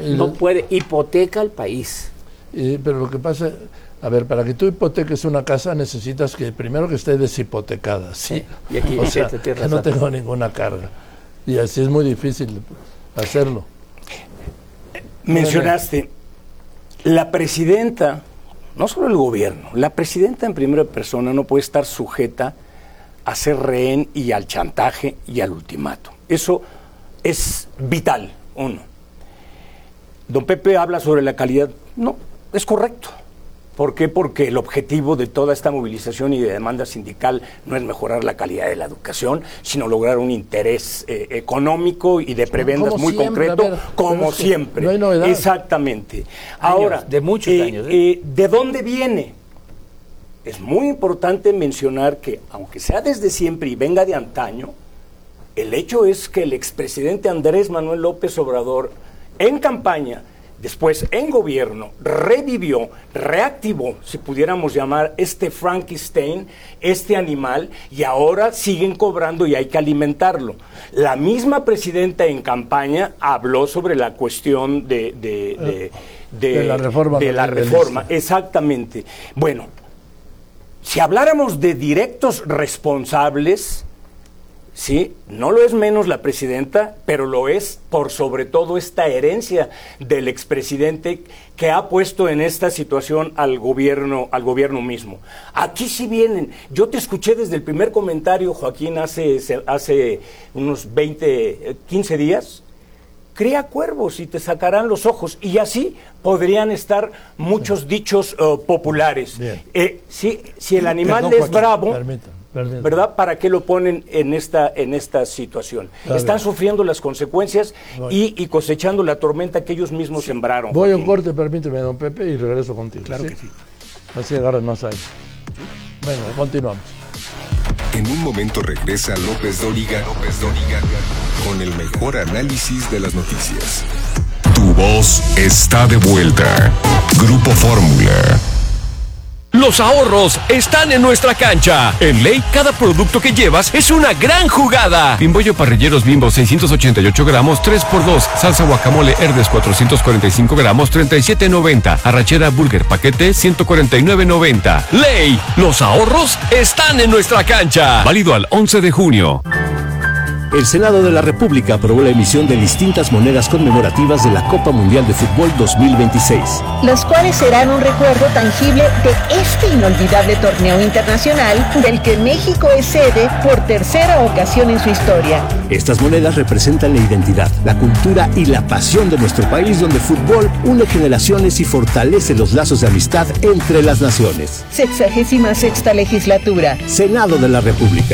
No puede, hipoteca al país. Pero lo que pasa, a ver, para que tú hipoteques una casa necesitas que primero que esté deshipotecada, ¿sí? Y aquí o sea, que no tengo ninguna carga. Y así es muy difícil hacerlo. Mencionaste, la presidenta, no solo el gobierno, la presidenta en primera persona no puede estar sujeta a ser rehén y al chantaje y al ultimato. Eso es vital, uno. Don Pepe habla sobre la calidad. No, es correcto. ¿Por qué? Porque el objetivo de toda esta movilización y de demanda sindical no es mejorar la calidad de la educación, sino lograr un interés económico y de prebendas muy siempre, concreto, como siempre. No hay novedad. Exactamente. Ahora, de muchos años. ¿De dónde viene? Es muy importante mencionar que, aunque sea desde siempre y venga de antaño, el hecho es que el expresidente Andrés Manuel López Obrador, en campaña, después en gobierno, revivió, reactivó, si pudiéramos llamar, este Frankenstein, este animal, y ahora siguen cobrando y hay que alimentarlo. La misma presidenta en campaña habló sobre la cuestión de la reforma. De la reforma, exactamente. Bueno, si habláramos de directos responsables, sí, no lo es menos la presidenta, pero lo es por sobre todo esta herencia del expresidente que ha puesto en esta situación al gobierno mismo. Aquí sí vienen. Yo te escuché desde el primer comentario, Joaquín, hace unos 15 días. Cría cuervos y te sacarán los ojos. Y así podrían estar muchos dichos populares. Si el animal es Joaquín, bravo, ¿verdad? ¿Para qué lo ponen en esta situación? Están sufriendo las consecuencias y cosechando la tormenta que ellos mismos sembraron. Voy a un corte, permíteme, don Pepe, y regreso contigo. Claro que sí. Así agarras más aire. Bueno, continuamos. En un momento regresa López Dóriga con el mejor análisis de las noticias. Tu voz está de vuelta. Grupo Fórmula. Los ahorros están en nuestra cancha. En Ley, cada producto que llevas es una gran jugada. Bimbollo Parrilleros Bimbo, 688 gramos, 3x2. Salsa guacamole Herdes, 445 gramos, 37.90. Arrachera Burger Paquete, 149.90. Ley, los ahorros están en nuestra cancha. Válido al 11 de junio. El Senado de la República aprobó la emisión de distintas monedas conmemorativas de la Copa Mundial de Fútbol 2026. Las cuales serán un recuerdo tangible de este inolvidable torneo internacional del que México es sede por tercera ocasión en su historia. Estas monedas representan la identidad, la cultura y la pasión de nuestro país, donde el fútbol une generaciones y fortalece los lazos de amistad entre las naciones. 66ª legislatura. Senado de la República.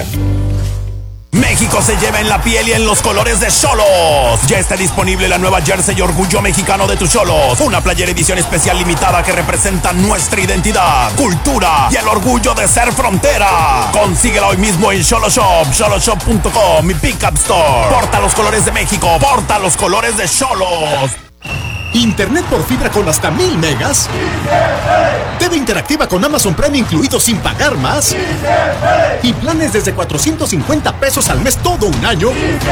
México se lleva en la piel y en los colores de Xolos. Ya está disponible la nueva jersey Orgullo Mexicano de tus Xolos. Una playera edición especial limitada que representa nuestra identidad, cultura y el orgullo de ser frontera. Consíguela hoy mismo en Xoloshop, xoloshop.com, mi Pickup Store. Porta los colores de México, porta los colores de Xolos. Internet por fibra con hasta 1000 megas. TV interactiva con Amazon Prime incluido sin pagar más. Y planes desde 450 pesos al mes todo un año.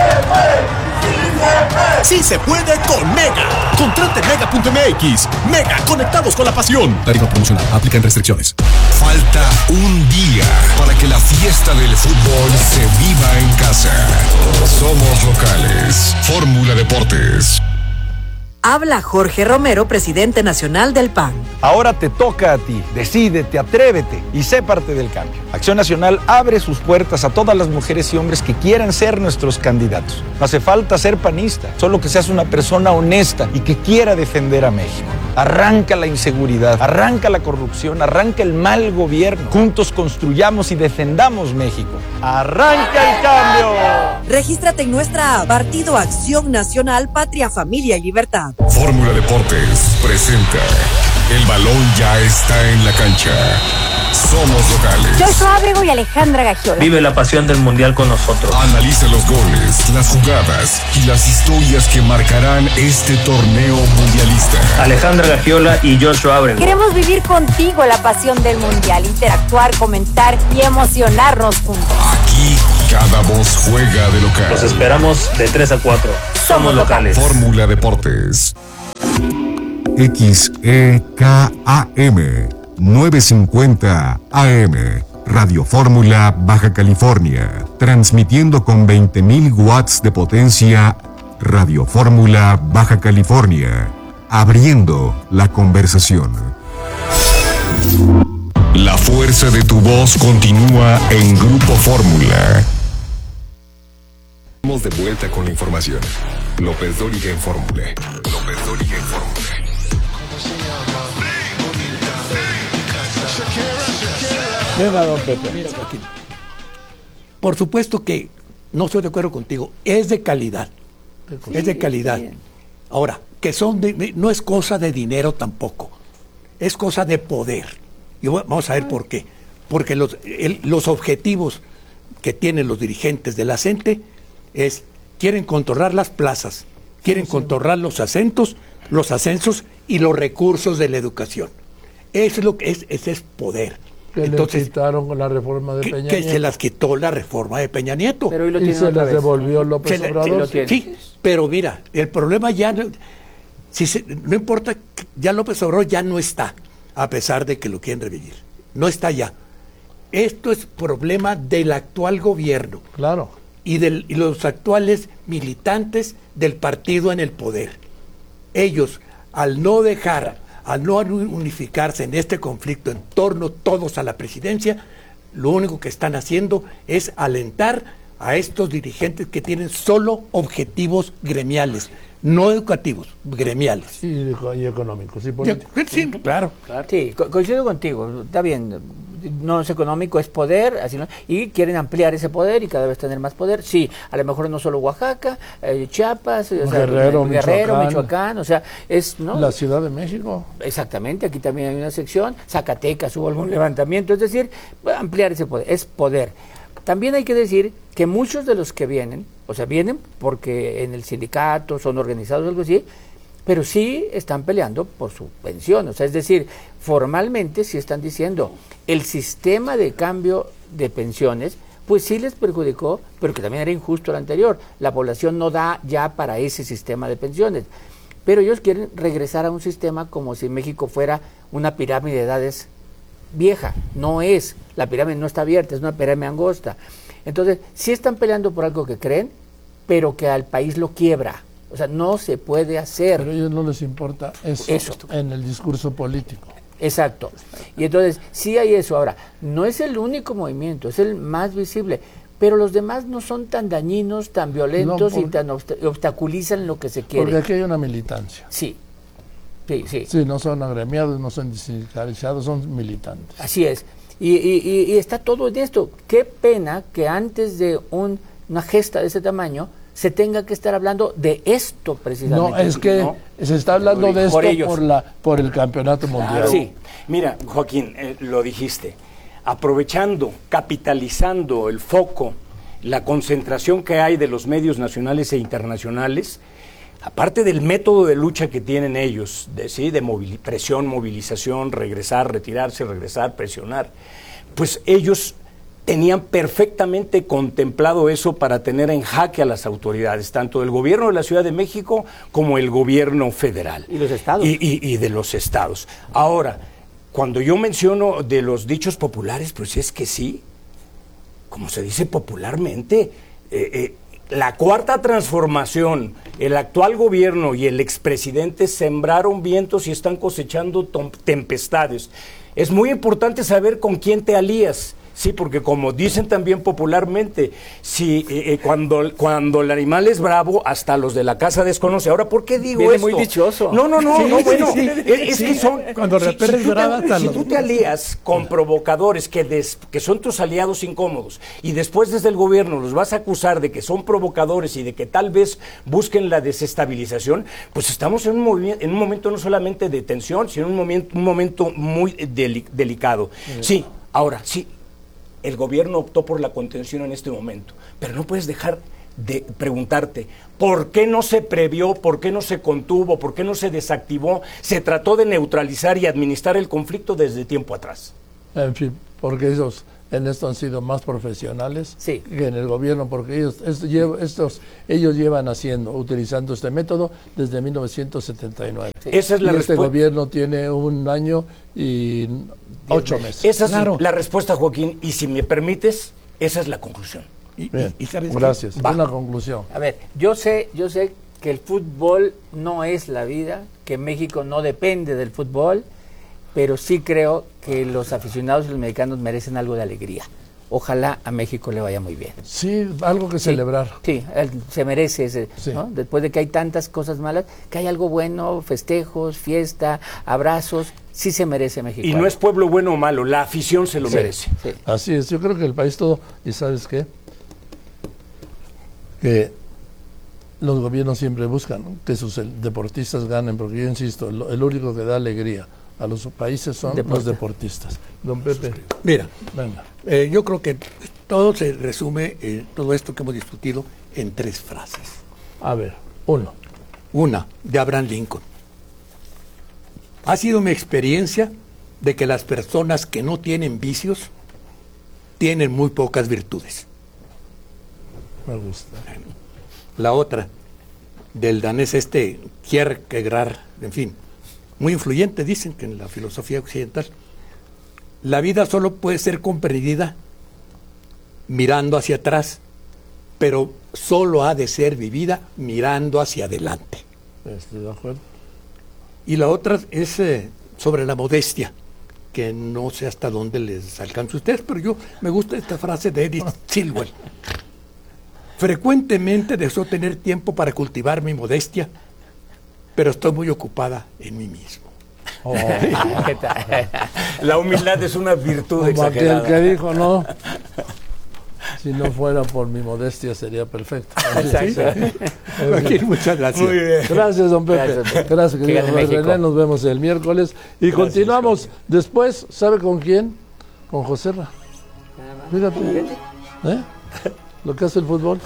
Sí se puede con Mega. Contrate Mega.mx. Mega, conectados con la pasión. Tarifa promocional, aplican restricciones. Falta un día para que la fiesta del fútbol se viva en casa. Somos locales. Fórmula Deportes. Habla Jorge Romero, presidente nacional del PAN. Ahora te toca a ti. Decídete, atrévete y sé parte del cambio. Acción Nacional abre sus puertas a todas las mujeres y hombres que quieran ser nuestros candidatos. No hace falta ser panista, solo que seas una persona honesta y que quiera defender a México. Arranca la inseguridad, arranca la corrupción, arranca el mal gobierno. Juntos construyamos y defendamos México. ¡Arranca el cambio! Regístrate en nuestra app Partido Acción Nacional, Patria, Familia y Libertad. Fórmula Deportes presenta El balón ya está en la cancha. Somos locales. Joshua Ábrego y Alejandra Gagiola. Vive la pasión del mundial con nosotros. Analiza los goles, las jugadas y las historias que marcarán este torneo mundialista. Alejandra Gagiola y Joshua Ábrego. Queremos vivir contigo la pasión del mundial, interactuar, comentar y emocionarnos juntos. Aquí cada voz juega de local. Los esperamos de 3 a 4. Somos locales. Fórmula Deportes. XEKAM 950 AM, Radio Fórmula, Baja California, transmitiendo con 20.000 watts de potencia. Radio Fórmula, Baja California, abriendo la conversación. La fuerza de tu voz continúa en Grupo Fórmula. Estamos de vuelta con la información. López Dóriga en Fórmula. López Dóriga en Fórmula. Venga, don Pepe. Mira, Joaquín. Por supuesto que no estoy de acuerdo contigo. Es de calidad. Sí, es de calidad. Ahora, que no es cosa de dinero tampoco. Es cosa de poder. Y vamos a ver por qué. Porque los objetivos que tienen los dirigentes de la CENTE quieren controlar las plazas, quieren controlar los ascensos y los recursos de la educación. Eso es lo que ese es poder. Entonces, le quitaron con la reforma de Peña Nieto. Que se las quitó la reforma de Peña Nieto. Pero y se las devolvió López Obrador. Sí, pero mira, el problema ya no importa, ya López Obrador ya no está, a pesar de que lo quieren revivir. No está ya. Esto es problema del actual gobierno. Claro. Y los actuales militantes del partido en el poder. Ellos, al no unificarse en este conflicto en torno todos a la presidencia, lo único que están haciendo es alentar a estos dirigentes que tienen solo objetivos gremiales, no educativos, gremiales. Y económicos y políticos. Sí, claro. Sí, coincido contigo, está bien. No es económico, es poder, así no, y quieren ampliar ese poder y cada vez tener más poder. Sí, a lo mejor no solo Oaxaca, Chiapas, Guerrero, Michoacán, o sea, ¿no? La Ciudad de México. Exactamente, aquí también hay una sección, Zacatecas hubo algún levantamiento, es decir, ampliar ese poder, es poder. También hay que decir que muchos de los que vienen, vienen porque en el sindicato son organizados o algo así, pero sí están peleando por su pensión, es decir, formalmente sí están diciendo, el sistema de cambio de pensiones, pues sí les perjudicó, pero que también era injusto el anterior, la población no da ya para ese sistema de pensiones, pero ellos quieren regresar a un sistema como si México fuera una pirámide de edades vieja, no es, la pirámide no está abierta, es una pirámide angosta, entonces sí están peleando por algo que creen, pero que al país lo quiebra. O sea, no se puede hacer. Pero a ellos no les importa eso. En el discurso político. Exacto. Y entonces, sí hay eso. Ahora, no es el único movimiento, es el más visible. Pero los demás no son tan dañinos, tan violentos y tan obstaculizan lo que se quiere. Porque aquí hay una militancia. Sí. Sí, no son agremiados, no son sindicalizados, son militantes. Así es. Y está todo en esto. Qué pena que antes de una gesta de ese tamaño se tenga que estar hablando de esto precisamente. No, es que se está hablando de esto por el campeonato mundial. Claro. Sí, mira, Joaquín, lo dijiste, aprovechando, capitalizando el foco, la concentración que hay de los medios nacionales e internacionales, aparte del método de lucha que tienen ellos, de presión, movilización, regresar, retirarse, regresar, presionar, pues ellos tenían perfectamente contemplado eso para tener en jaque a las autoridades, tanto del gobierno de la Ciudad de México como el gobierno federal. Y los estados. Y de los estados. Ahora, cuando yo menciono de los dichos populares, pues es que sí, como se dice popularmente, la cuarta transformación, el actual gobierno y el expresidente sembraron vientos y están cosechando tempestades. Es muy importante saber con quién te alías. Sí, porque como dicen también popularmente, cuando el animal es bravo, hasta los de la casa desconoce. Ahora, ¿por qué digo esto? Muy dichoso. No, bueno, es que son... Cuando si tú te alías con provocadores que son tus aliados incómodos y después desde el gobierno los vas a acusar de que son provocadores y de que tal vez busquen la desestabilización, pues estamos en un momento no solamente de tensión, sino un momento muy delicado. Sí, ahora, sí. El gobierno optó por la contención en este momento, pero no puedes dejar de preguntarte, ¿por qué no se previó, por qué no se contuvo, por qué no se desactivó? Se trató de neutralizar y administrar el conflicto desde tiempo atrás. En fin, porque en esto han sido más profesionales sí. que en el gobierno, porque ellos llevan utilizando este método desde 1979. Sí. Esa es la este gobierno tiene 1 año y 8 meses. Esa es la respuesta, Joaquín, y si me permites, esa es la conclusión. Gracias. Una conclusión. A ver, yo sé que el fútbol no es la vida, que México no depende del fútbol, pero sí creo que los aficionados y los mexicanos merecen algo de alegría. Ojalá a México le vaya muy bien. Sí, algo que celebrar. Sí, se merece ese, ¿no? Después de que hay tantas cosas malas, que hay algo bueno, festejos, fiesta, abrazos, sí se merece México. Y no es pueblo bueno o malo, la afición se lo merece. Sí. Así es, yo creo que el país todo, y ¿sabes qué? Que los gobiernos siempre buscan, ¿no?, que sus deportistas ganen, porque yo insisto, el único que da alegría a los países son los deportistas. Don Pepe. Mira, yo creo que todo se resume, todo esto que hemos discutido, en 3 frases. A ver, Una, de Abraham Lincoln. Ha sido mi experiencia de que las personas que no tienen vicios tienen muy pocas virtudes. Me gusta. La otra, del danés Kierkegaard, en fin, muy influyente, dicen que en la filosofía occidental, la vida solo puede ser comprendida mirando hacia atrás, pero solo ha de ser vivida mirando hacia adelante. Estoy de acuerdo. Y la otra es sobre la modestia, que no sé hasta dónde les alcanza a ustedes, pero me gusta esta frase de Edith Silwell. Frecuentemente deseo tener tiempo para cultivar mi modestia, pero estoy muy ocupada en mí mismo. ¿Qué tal? La humildad es una virtud como exagerada. Aquel que dijo, no, si no fuera por mi modestia sería perfecto. Aquí, muchas gracias. Muy bien. Gracias, don Pepe. Gracias, querido René. Nos vemos el miércoles. Y gracias, continuamos después, ¿sabe con quién? Con José Ra. Fíjate. Lo que hace el fútbol.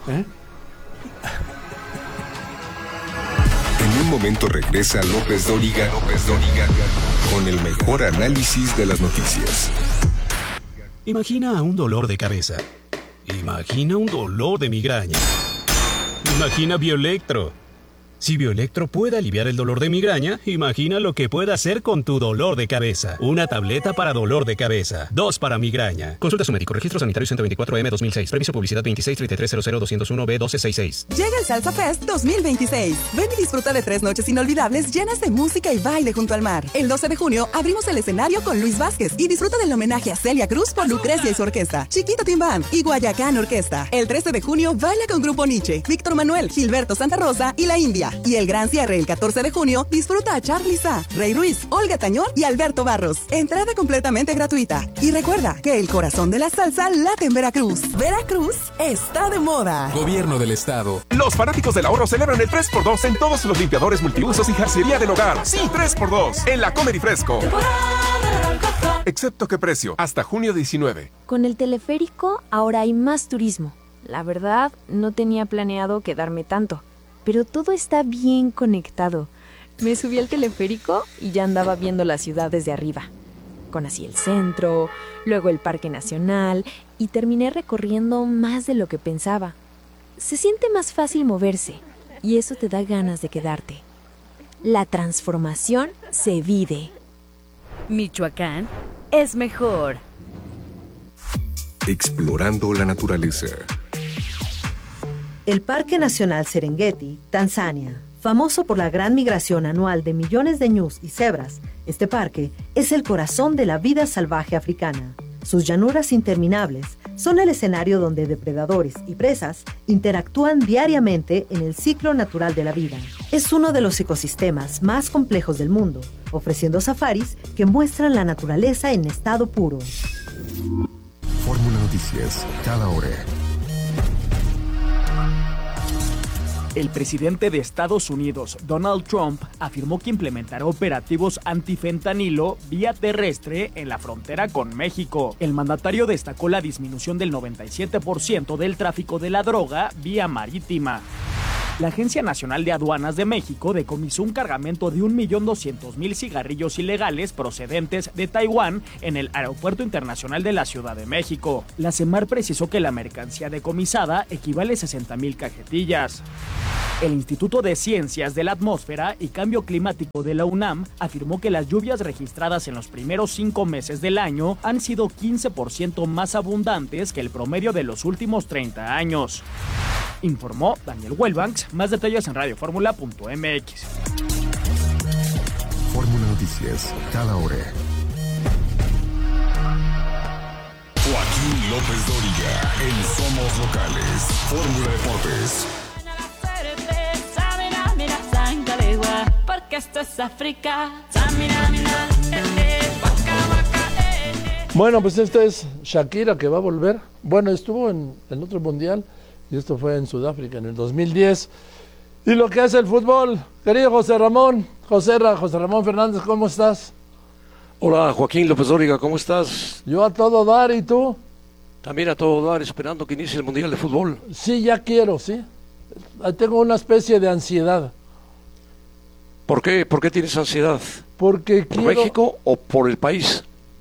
En un momento regresa López Dóriga con el mejor análisis de las noticias. Imagina un dolor de cabeza. Imagina un dolor de migraña. Imagina Bioelectro. Si Bioelectro puede aliviar el dolor de migraña, imagina lo que puede hacer con tu dolor de cabeza. Una tableta para dolor de cabeza. 2 para migraña. Consulta a su médico. Registro sanitario 124M 2006. Previso publicidad 2633000201B1266. Llega el Salsa Fest 2026. Ven y disfruta de 3 noches inolvidables llenas de música y baile junto al mar. El 12 de junio abrimos el escenario con Luis Vázquez y disfruta del homenaje a Celia Cruz por Lucrecia y su orquesta, Chiquito Team Band y Guayacán Orquesta. El 13 de junio baila con Grupo Nietzsche, Víctor Manuel, Gilberto Santa Rosa y La India. Y el gran cierre el 14 de junio disfruta a Charly Sa, Rey Ruiz, Olga Tañón y Alberto Barros. Entrada completamente gratuita. Y recuerda que el corazón de la salsa late en Veracruz. Veracruz está de moda. Gobierno del Estado. Los fanáticos del ahorro celebran el 3x2 en todos los limpiadores multiusos y jarcería del hogar. Sí, 3x2 en la Comer y Fresco. Excepto qué precio, hasta junio 19. Con el teleférico ahora hay más turismo. La verdad, no tenía planeado quedarme tanto, pero todo está bien conectado. Me subí al teleférico y ya andaba viendo la ciudad desde arriba. Conocí el centro, luego el Parque Nacional y terminé recorriendo más de lo que pensaba. Se siente más fácil moverse y eso te da ganas de quedarte. La transformación se vive. Michoacán es mejor. Explorando la naturaleza. El Parque Nacional Serengeti, Tanzania, famoso por la gran migración anual de millones de ñus y cebras, este parque es el corazón de la vida salvaje africana. Sus llanuras interminables son el escenario donde depredadores y presas interactúan diariamente en el ciclo natural de la vida. Es uno de los ecosistemas más complejos del mundo, ofreciendo safaris que muestran la naturaleza en estado puro. Fórmula Noticias, cada hora. El presidente de Estados Unidos, Donald Trump, afirmó que implementará operativos antifentanilo vía terrestre en la frontera con México. El mandatario destacó la disminución del 97% del tráfico de la droga vía marítima. La Agencia Nacional de Aduanas de México decomisó un cargamento de 1.200.000 cigarrillos ilegales procedentes de Taiwán en el Aeropuerto Internacional de la Ciudad de México. La CEMAR precisó que la mercancía decomisada equivale a 60.000 cajetillas. El Instituto de Ciencias de la Atmósfera y Cambio Climático de la UNAM afirmó que las lluvias registradas en los primeros 5 meses del año han sido 15% más abundantes que el promedio de los últimos 30 años. Informó Daniel Wellbanks. Más detalles en radioformula.mx. Fórmula Noticias, cada hora. Joaquín López Dóriga, en Somos Locales, Fórmula Deportes. Porque esto es África. Bueno, pues esta es Shakira, que va a volver. Bueno, estuvo en otro mundial y esto fue en Sudáfrica en el 2010. Y lo que hace el fútbol, querido José Ramón Fernández, ¿cómo estás? Hola, Joaquín López Dóriga, ¿cómo estás? Yo a todo dar, ¿y tú? También a todo dar, esperando que inicie el Mundial de Fútbol. Sí, ya quiero, sí. Tengo una especie de ansiedad. ¿Por qué? ¿Por qué tienes ansiedad? Porque ¿Por México o por el país?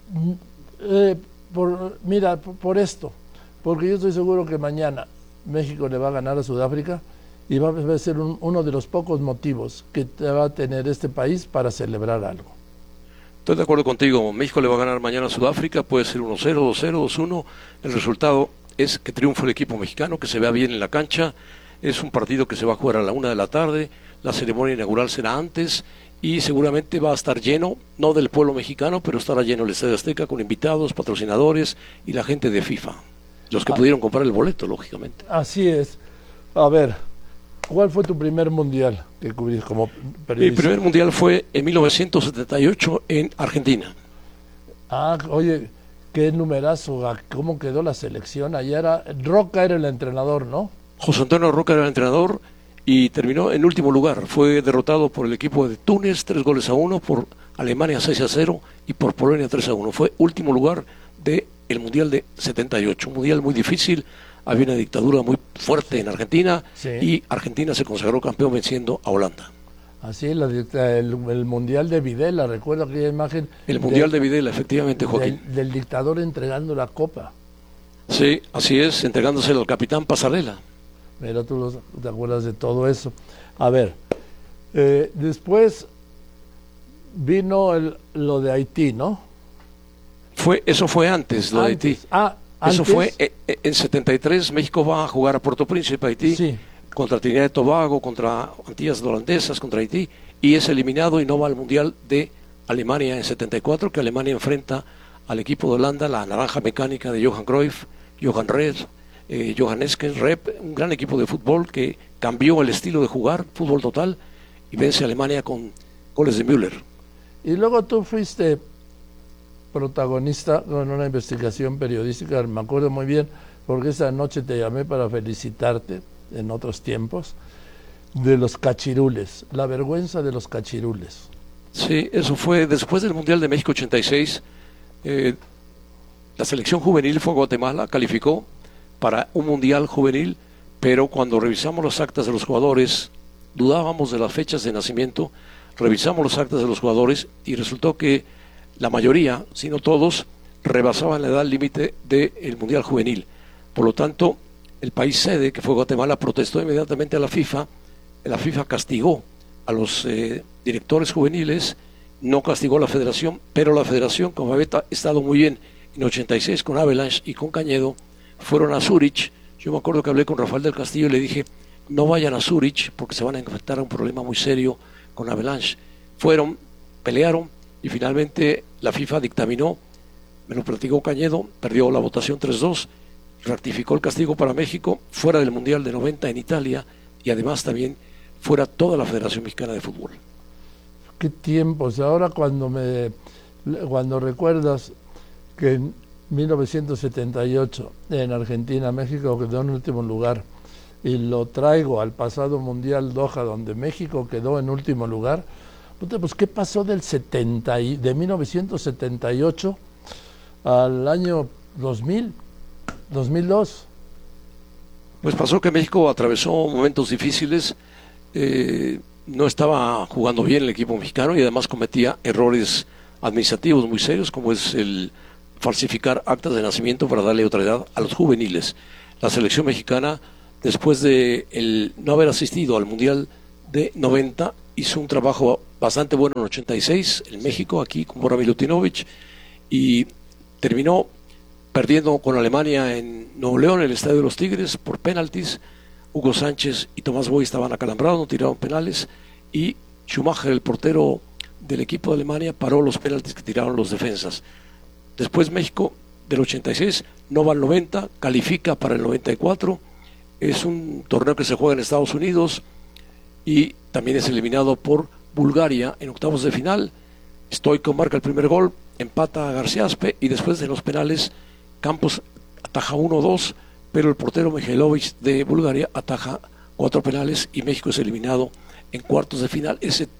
Por esto. Porque yo estoy seguro que mañana México le va a ganar a Sudáfrica y va a ser uno de los pocos motivos que va a tener este país para celebrar algo. Estoy de acuerdo contigo. México le va a ganar mañana a Sudáfrica, puede ser 1-0, 2-0, 2-1. El resultado es que triunfe el equipo mexicano, que se vea bien en la cancha. Es un partido que se va a jugar a la 1 de la tarde. La ceremonia inaugural será antes y seguramente va a estar lleno, no del pueblo mexicano, pero estará lleno el Estadio Azteca con invitados, patrocinadores y la gente de FIFA. Los que pudieron comprar el boleto, lógicamente. Así es. A ver, ¿cuál fue tu primer mundial que cubriste como periodista? Mi primer mundial fue en 1978 en Argentina. Oye, qué numerazo, ¿cómo quedó la selección? Allá Roca era el entrenador, ¿no? José Antonio Roca era el entrenador y terminó en último lugar. Fue derrotado por el equipo de Túnez 3-1, por Alemania 6-0 y por Polonia 3-1. Fue último lugar del Mundial de 78. Un mundial muy difícil, había una dictadura muy fuerte en Argentina, sí. Y Argentina se consagró campeón venciendo a Holanda. Así, el Mundial de Videla, recuerdo aquella imagen. El Mundial de Videla, efectivamente, Joaquín. Del dictador entregando la copa. Sí, así es, entregándosela al capitán Pasarela. Pero tú te acuerdas de todo eso. A ver, después vino lo de Haití, ¿no? Eso fue antes, lo de Haití. ¿antes? Eso fue en 73, México va a jugar a Puerto Príncipe, Haití, sí. Contra Trinidad y Tobago, contra Antillas Holandesas, contra Haití, y es eliminado y no va al Mundial de Alemania en 74, que Alemania enfrenta al equipo de Holanda, la naranja mecánica de Johan Cruyff, Johan Red, Johan Esken, Rep, un gran equipo de fútbol que cambió el estilo de jugar, fútbol total, y vence a Alemania con goles de Müller. Y luego tú fuiste protagonista con una investigación periodística, me acuerdo muy bien, porque esa noche te llamé para felicitarte, en otros tiempos, de los cachirules, la vergüenza de los cachirules. Sí, eso fue después del Mundial de México 86, la selección juvenil fue a Guatemala, calificó para un mundial juvenil, pero cuando revisamos las actas de los jugadores, dudábamos de las fechas de nacimiento, revisamos las actas de los jugadores y resultó que la mayoría, si no todos, rebasaban la edad límite del mundial juvenil. Por lo tanto, el país sede, que fue Guatemala, protestó inmediatamente a la FIFA castigó a los directores juveniles, no castigó a la federación, pero la federación, como había estado muy bien en 86 con Avalanche y con Cañedo, fueron a Zúrich. Yo me acuerdo que hablé con Rafael del Castillo y le dije, no vayan a Zúrich porque se van a enfrentar a un problema muy serio con Avalanche. Fueron, pelearon y finalmente la FIFA dictaminó, me lo platicó Cañedo, perdió la votación 3-2, ratificó el castigo para México, fuera del Mundial de 90 en Italia y además también fuera toda la Federación Mexicana de Fútbol. Qué tiempos. Ahora cuando recuerdas que en 1978 en Argentina, México quedó en último lugar y lo traigo al pasado Mundial Doha donde México quedó en último lugar, pues ¿qué pasó de 1978 al año 2002? Pues pasó que México atravesó momentos difíciles, no estaba jugando bien el equipo mexicano y además cometía errores administrativos muy serios, como es el falsificar actas de nacimiento para darle otra edad a los juveniles. La selección mexicana, después de no haber asistido al Mundial de 90, hizo un trabajo bastante bueno en 86 en México, aquí con Bora Milutinovic, y terminó perdiendo con Alemania en Nuevo León, en el Estadio de los Tigres, por penaltis. Hugo Sánchez y Tomás Boy estaban acalambrados, no tiraron penales, y Schumacher, el portero del equipo de Alemania, paró los penaltis que tiraron los defensas. Después México, del 86, no va al 90, califica para el 94, es un torneo que se juega en Estados Unidos y también es eliminado por Bulgaria en octavos de final. Stoico marca el primer gol, empata a Garciaspe y después de los penales Campos ataja 1-2, pero el portero Mihailovic de Bulgaria ataja 4 penales y México es eliminado en cuartos de final.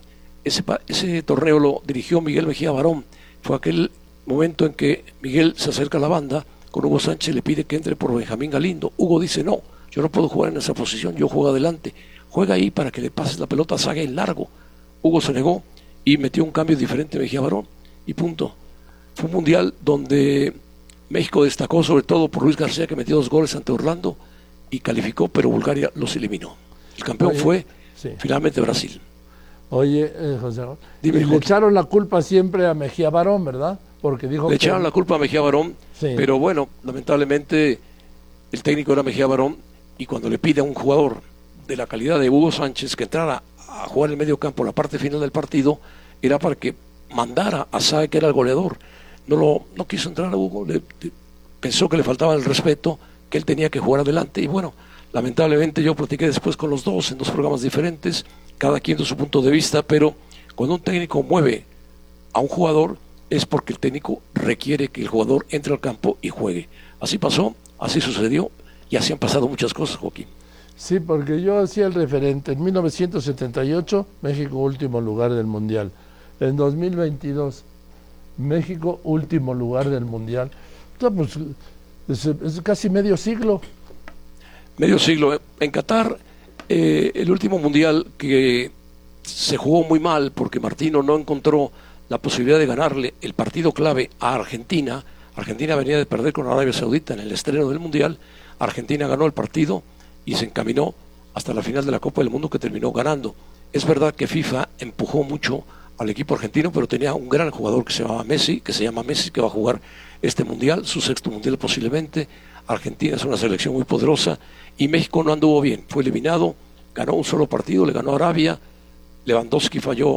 Ese torneo lo dirigió Miguel Mejía Barón. Fue aquel momento en que Miguel se acerca a la banda con Hugo Sánchez y le pide que entre por Benjamín Galindo. Hugo dice: no, yo no puedo jugar en esa posición, yo juego adelante, juega ahí para que le pases la pelota a Saga en largo. Hugo se negó y metió un cambio diferente Mejía Barón y punto. Fue un mundial donde México destacó sobre todo por Luis García, que metió 2 goles ante Orlando y calificó, pero Bulgaria los eliminó. El campeón fue finalmente Brasil. Oye, José, le echaron la culpa siempre a Mejía Barón, ¿verdad? Porque dijo le echaron la culpa a Mejía Barón, pero bueno, lamentablemente el técnico era Mejía Barón, y cuando le pide a un jugador de la calidad de Hugo Sánchez que entrara a jugar en el medio campo la parte final del partido, era para que mandara a Sae, que era el goleador. No quiso entrar a Hugo, pensó que le faltaba el respeto, que él tenía que jugar adelante, y bueno, lamentablemente yo platiqué después con los dos en 2 programas diferentes, cada quien de su punto de vista, pero cuando un técnico mueve a un jugador es porque el técnico requiere que el jugador entre al campo y juegue. Así pasó, así sucedió, y así han pasado muchas cosas, Joaquín. Sí, porque yo hacía el referente. En 1978, México último lugar del Mundial. En 2022, México último lugar del Mundial. Entonces, pues, es casi medio siglo. Medio siglo. En Qatar, el último Mundial que se jugó muy mal porque Martino no encontró la posibilidad de ganarle el partido clave a Argentina. Argentina venía de perder con Arabia Saudita en el estreno del Mundial. Argentina ganó el partido y se encaminó hasta la final de la Copa del Mundo, que terminó ganando. Es verdad que FIFA empujó mucho al equipo argentino, pero tenía un gran jugador que se llama Messi, que va a jugar este Mundial, su 6º Mundial posiblemente. Argentina es una selección muy poderosa y México no anduvo bien, fue eliminado, ganó un solo partido, le ganó a Arabia. Lewandowski falló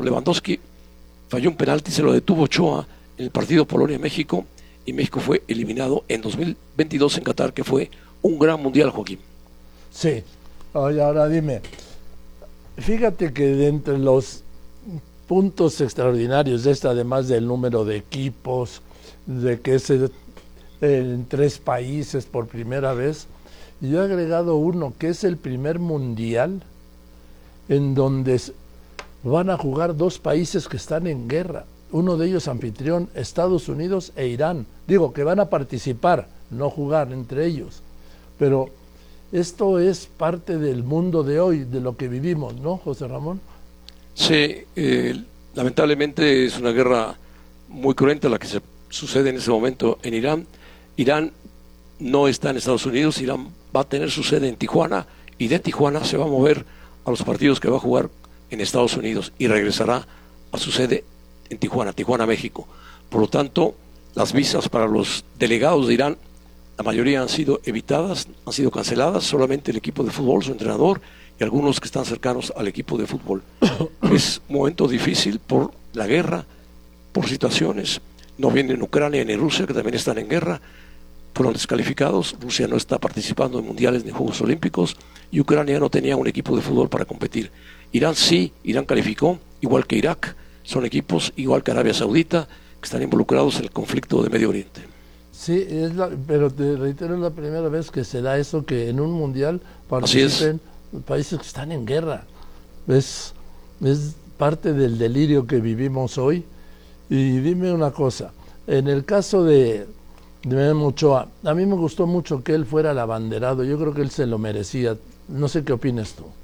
un penalti, se lo detuvo Ochoa en el partido Polonia-México, y México fue eliminado en 2022 en Qatar, que fue un gran Mundial, Joaquín. Sí. Oye, ahora dime, fíjate que de entre los puntos extraordinarios de esta, además del número de equipos, de que es en 3 países por primera vez, yo he agregado uno, que es el primer mundial en donde van a jugar 2 países que están en guerra. Uno de ellos anfitrión, Estados Unidos e Irán. Digo que van a participar, no jugar entre ellos. Pero esto es parte del mundo de hoy, de lo que vivimos, ¿no, José Ramón? Sí, lamentablemente es una guerra muy cruenta la que se sucede en ese momento en Irán. Irán no está en Estados Unidos, Irán va a tener su sede en Tijuana, y de Tijuana se va a mover a los partidos que va a jugar en Estados Unidos y regresará a su sede en Tijuana, México. Por lo tanto, las visas para los delegados de Irán, la mayoría han sido evitadas, han sido canceladas, solamente el equipo de fútbol, su entrenador y algunos que están cercanos al equipo de fútbol. Es un momento difícil por la guerra, por situaciones. No vienen Ucrania ni Rusia, que también están en guerra, fueron descalificados. Rusia no está participando en mundiales ni Juegos Olímpicos, y Ucrania no tenía un equipo de fútbol para competir. Irán sí, Irán calificó, igual que Irak. Son equipos, igual que Arabia Saudita, que están involucrados en el conflicto de Medio Oriente. Sí, pero te reitero, es la primera vez que se da eso, que en un mundial participen países que están en guerra. Es parte del delirio que vivimos hoy. Y dime una cosa, en el caso de Memo Ochoa, a mí me gustó mucho que él fuera el abanderado. Yo creo que él se lo merecía. No sé qué opinas tú.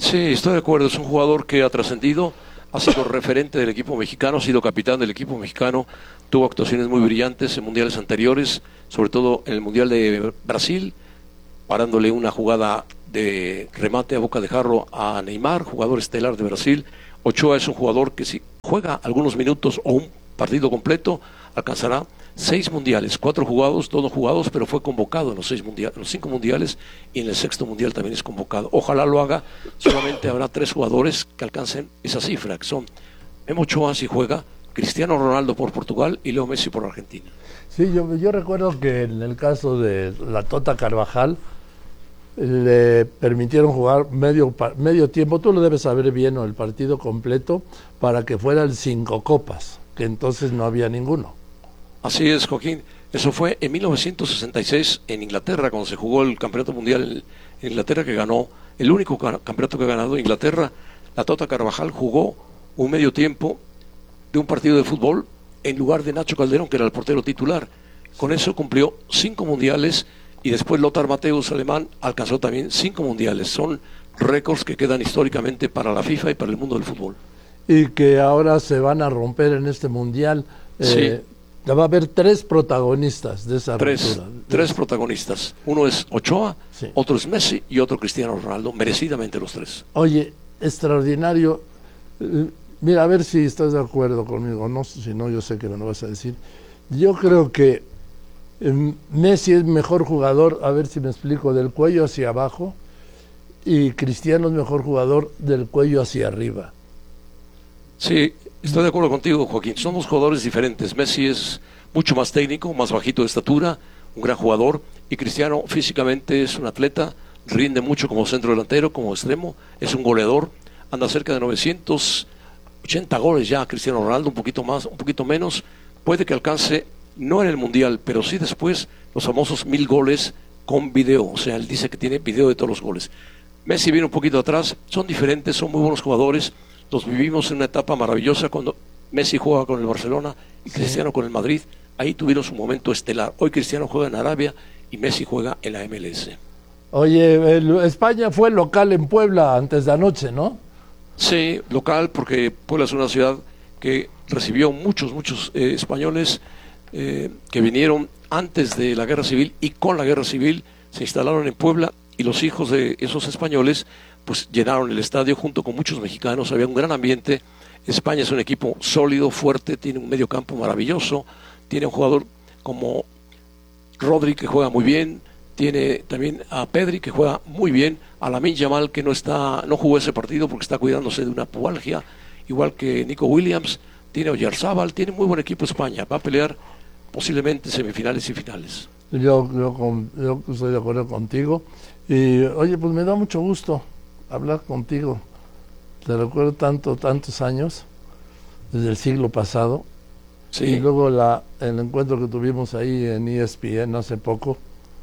Sí, estoy de acuerdo. Es un jugador que ha trascendido, ha sido referente del equipo mexicano, ha sido capitán del equipo mexicano, tuvo actuaciones muy brillantes en mundiales anteriores, sobre todo en el Mundial de Brasil, parándole una jugada de remate a boca de jarro a Neymar, jugador estelar de Brasil. Ochoa es un jugador que si juega algunos minutos o un partido completo, alcanzará 6 mundiales, 4 jugados, 2 no jugados, pero fue convocado en los 5 mundiales y en el 6º mundial también es convocado. Ojalá lo haga, solamente habrá 3 jugadores que alcancen esa cifra, que son Memo Ochoa si juega, Cristiano Ronaldo por Portugal y Leo Messi por Argentina. Sí, yo recuerdo que en el caso de la Tota Carvajal le permitieron jugar medio tiempo, tú lo debes saber bien, o el partido completo, para que fuera el 5 copas, que entonces no había ninguno. Así es, Joaquín. Eso fue en 1966 en Inglaterra, cuando se jugó el Campeonato Mundial en Inglaterra, que ganó, el único campeonato que ha ganado Inglaterra. La Tota Carvajal jugó un medio tiempo de un partido de fútbol en lugar de Nacho Calderón, que era el portero titular. Con eso cumplió 5 mundiales y después Lothar Matthäus, alemán, alcanzó también 5 mundiales. Son récords que quedan históricamente para la FIFA y para el mundo del fútbol. Y que ahora se van a romper en este mundial. Sí. Va a haber 3 protagonistas de esa ruptura. 3 protagonistas. Uno es Ochoa, sí, otro es Messi y otro Cristiano Ronaldo, merecidamente los 3. Oye, extraordinario. Mira, a ver si estás de acuerdo conmigo, no, si no yo sé que me lo vas a decir. Yo creo que Messi es mejor jugador, a ver si me explico, del cuello hacia abajo, y Cristiano es mejor jugador del cuello hacia arriba. Sí, estoy de acuerdo contigo, Joaquín. Somos jugadores diferentes. Messi es mucho más técnico, más bajito de estatura, un gran jugador, y Cristiano físicamente es un atleta, rinde mucho como centro delantero, como extremo, es un goleador, anda cerca de 980 goles ya. Cristiano Ronaldo un poquito más, un poquito menos, puede que alcance, no en el Mundial, pero sí después los famosos 1000 goles con video. O sea, él dice que tiene video de todos los goles. Messi viene un poquito atrás, son diferentes, son muy buenos jugadores. Los vivimos en una etapa maravillosa cuando Messi juega con el Barcelona y Cristiano con el Madrid. Ahí tuvieron su momento estelar. Hoy Cristiano juega en Arabia y Messi juega en la MLS. Oye, España fue local en Puebla antes de anoche, ¿no? Sí, local, porque Puebla es una ciudad que recibió muchos españoles que vinieron antes de la Guerra Civil, y con la Guerra Civil se instalaron en Puebla, y los hijos de esos españoles pues llenaron el estadio junto con muchos mexicanos. Había un gran ambiente. España es un equipo sólido, fuerte, tiene un medio campo maravilloso, tiene un jugador como Rodri que juega muy bien, tiene también a Pedri que juega muy bien, a Lamine Yamal que no jugó ese partido porque está cuidándose de una pubalgia, igual que Nico Williams, tiene a Oyarzábal, tiene muy buen equipo España, va a pelear posiblemente semifinales y finales. Yo estoy de acuerdo contigo, y oye, pues me da mucho gusto hablar contigo. Te recuerdo tantos años, desde el siglo pasado. Sí. Y luego el encuentro que tuvimos ahí en ESPN hace poco,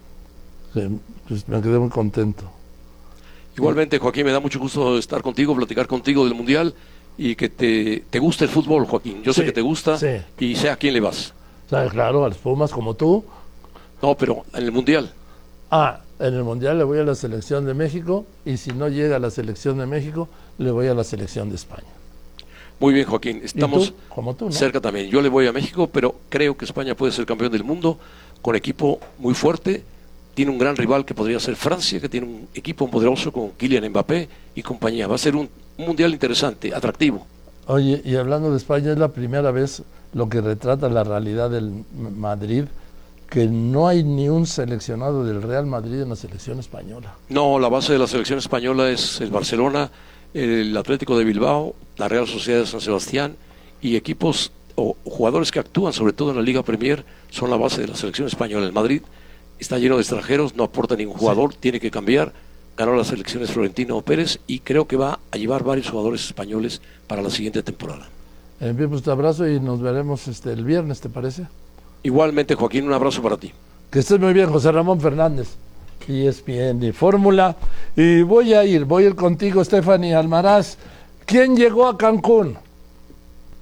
pues me quedé muy contento. Igualmente, Joaquín, me da mucho gusto estar contigo, platicar contigo del Mundial, y que te guste el fútbol, Joaquín. Yo sé que te gusta, y sé a quién le vas. Claro, a los Pumas como tú. No, pero en el Mundial. En el Mundial le voy a la selección de México, y si no llega a la selección de México, le voy a la selección de España. Muy bien, Joaquín, estamos como tú, ¿no? cerca también. Yo le voy a México, pero creo que España puede ser campeón del mundo, con equipo muy fuerte. Tiene un gran rival que podría ser Francia, que tiene un equipo poderoso con Kylian Mbappé y compañía. Va a ser un mundial interesante, atractivo. Oye, y hablando de España, es la primera vez lo que retrata la realidad del Madrid, que no hay ni un seleccionado del Real Madrid en la selección española. No, la base de la selección española es el Barcelona, el Atlético de Bilbao, la Real Sociedad de San Sebastián, y equipos o jugadores que actúan sobre todo en la Liga Premier son la base de la selección española. El Madrid está lleno de extranjeros, no aporta ningún jugador, tiene que cambiar. Ganó las elecciones Florentino Pérez, y creo que va a llevar varios jugadores españoles para la siguiente temporada. Bien, pues te abrazo y nos veremos el viernes, ¿te parece? Igualmente, Joaquín, un abrazo para ti. Que estés muy bien, José Ramón Fernández, ESPN y Fórmula. Y voy a ir contigo, Stephanie Almaraz. ¿Quién llegó a Cancún?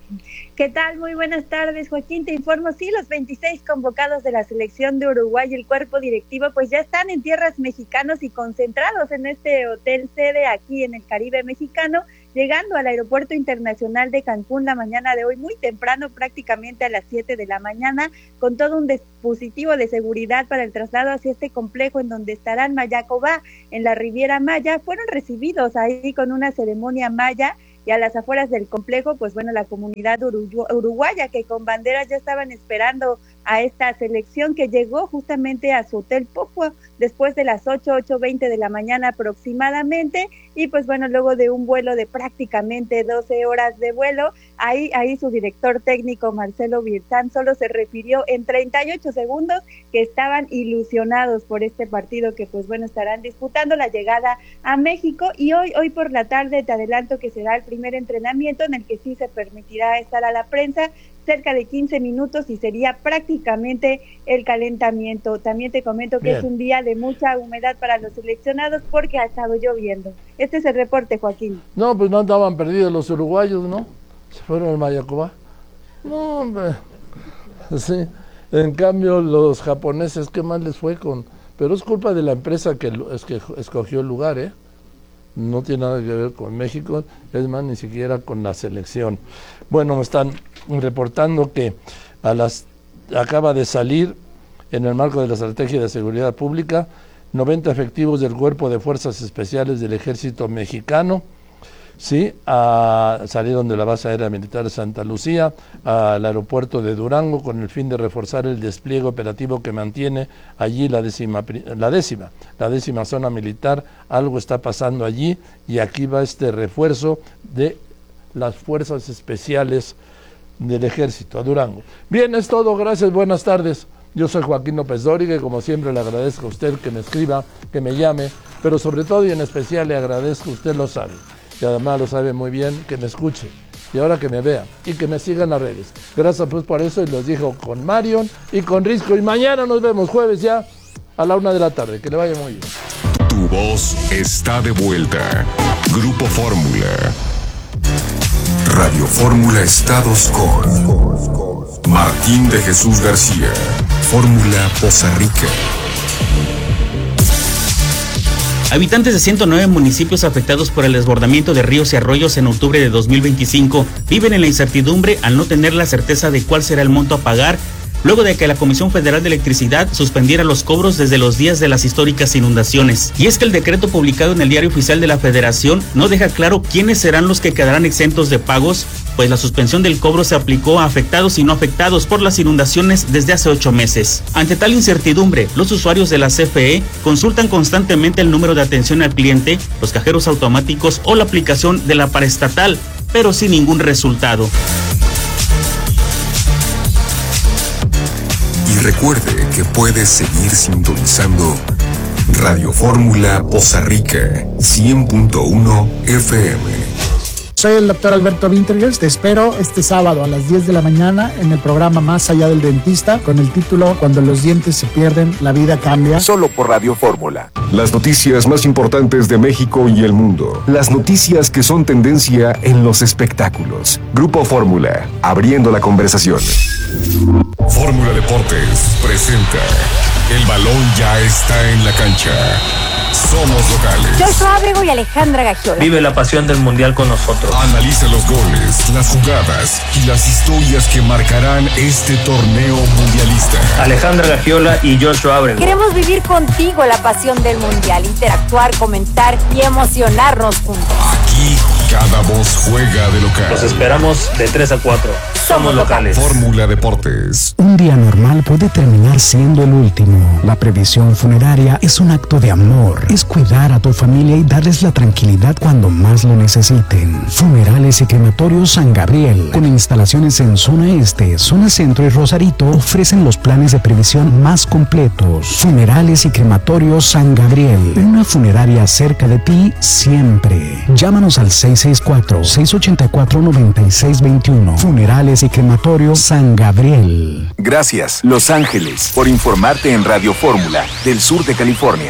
¿Qué tal? Muy buenas tardes, Joaquín. Te informo, sí, los 26 convocados de la selección de Uruguay y el cuerpo directivo pues ya están en tierras mexicanas y concentrados en este hotel sede aquí en el Caribe mexicano, llegando al Aeropuerto Internacional de Cancún la mañana de hoy, muy temprano, prácticamente a las 7 de la mañana, con todo un dispositivo de seguridad para el traslado hacia este complejo en donde estarán Mayacobá, en la Riviera Maya. Fueron recibidos ahí con una ceremonia maya, y a las afueras del complejo, pues bueno, la comunidad uruguaya que con banderas ya estaban esperando a esta selección que llegó justamente a su hotel Popua después de las 8:20 de la mañana aproximadamente, y pues bueno, luego de un vuelo de prácticamente 12 horas de vuelo, ahí su director técnico Marcelo Bielsa solo se refirió en 38 segundos que estaban ilusionados por este partido que pues bueno, estarán disputando la llegada a México, y hoy por la tarde te adelanto que será el primer entrenamiento en el que sí se permitirá estar a la prensa cerca de 15 minutos y sería prácticamente el calentamiento. También te comento que es un día de mucha humedad para los seleccionados porque ha estado lloviendo. Este es el reporte, Joaquín. No, pues no andaban perdidos los uruguayos, ¿no? Se fueron al Mayacobá. No, hombre. Sí. En cambio, los japoneses, ¿qué más les fue con...? Pero es culpa de la empresa que escogió el lugar, ¿eh? No tiene nada que ver con México, es más, ni siquiera con la selección. Bueno, me están reportando que acaba de salir, en el marco de la Estrategia de Seguridad Pública, 90 efectivos del Cuerpo de Fuerzas Especiales del Ejército Mexicano, sí, salieron de la base aérea militar de Santa Lucía al aeropuerto de Durango con el fin de reforzar el despliegue operativo que mantiene allí la décima zona militar. Algo está pasando allí y aquí va este refuerzo de las fuerzas especiales del ejército a Durango. Bien, es todo, gracias, buenas tardes. Yo soy Joaquín López Dóriga y como siempre le agradezco a usted que me escriba, que me llame, pero sobre todo y en especial le agradezco, usted lo sabe, y además lo sabe muy bien, que me escuche y ahora que me vea y que me siga en las redes. Gracias pues por eso, y los dejo con Marion y con Risco, y mañana nos vemos jueves ya a la 1 de la tarde, que le vaya muy bien. Tu voz está de vuelta. Grupo Fórmula. Radio Fórmula Estados con Martín de Jesús García. Fórmula Poza Rica. Habitantes de 109 municipios afectados por el desbordamiento de ríos y arroyos en octubre de 2025 viven en la incertidumbre al no tener la certeza de cuál será el monto a pagar luego de que la Comisión Federal de Electricidad suspendiera los cobros desde los días de las históricas inundaciones. Y es que el decreto publicado en el Diario Oficial de la Federación no deja claro quiénes serán los que quedarán exentos de pagos, pues la suspensión del cobro se aplicó a afectados y no afectados por las inundaciones desde hace 8 meses. Ante tal incertidumbre, los usuarios de la CFE consultan constantemente el número de atención al cliente, los cajeros automáticos o la aplicación de la paraestatal, pero sin ningún resultado. Y recuerde que puedes seguir sintonizando Radio Fórmula Poza Rica 100.1 FM. Soy el doctor Alberto Wintergers, te espero este sábado a las 10 de la mañana en el programa Más Allá del Dentista con el título Cuando los dientes se pierden, la vida cambia. Solo por Radio Fórmula. Las noticias más importantes de México y el mundo. Las noticias que son tendencia en los espectáculos. Grupo Fórmula, abriendo la conversación. Fórmula Deportes presenta El balón ya está en la cancha. Somos locales. Joshua Ábrego y Alejandra Gagiola. Vive la pasión del mundial con nosotros. Analiza los goles, las jugadas y las historias que marcarán este torneo mundialista. Alejandra Gagiola y Joshua Ábrego. Queremos vivir contigo la pasión del mundial, interactuar, comentar y emocionarnos juntos. Aquí cada voz juega de local. Los esperamos de 3 a 4. Somos locales. Fórmula Deportes. Un día normal puede terminar siendo el último. La previsión funeraria es un acto de amor. Es cuidar a tu familia y darles la tranquilidad cuando más lo necesiten. Funerales y Crematorios San Gabriel, con instalaciones en Zona Este, Zona Centro y Rosarito, ofrecen los planes de previsión más completos. Funerales y Crematorios San Gabriel, una funeraria cerca de ti siempre. Llámanos al 664-684-9621. Funerales y Crematorios San Gabriel. Gracias, Los Ángeles, por informarte en Radio Fórmula, del sur de California.